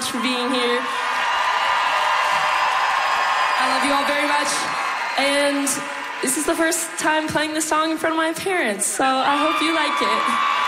much for being here. I love you all very much. And this is the first time playing this song in front of my parents, so I hope you like it.